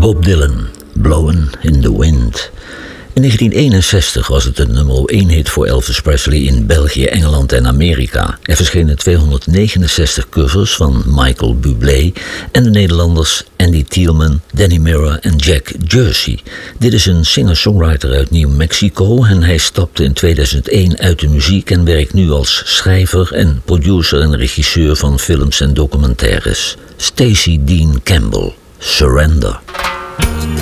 Bob Dylan, Blowin' in the Wind. In 1961 was het een nummer 1 hit voor Elvis Presley in België, Engeland en Amerika. Er verschenen 269 covers van Michael Bublé en de Nederlanders Andy Thielman, Danny Miller en Jack Jersey. Dit is een singer-songwriter uit New Mexico en hij stapte in 2001 uit de muziek en werkt nu als schrijver en producer en regisseur van films en documentaires. Stacey Dean Campbell, Surrender.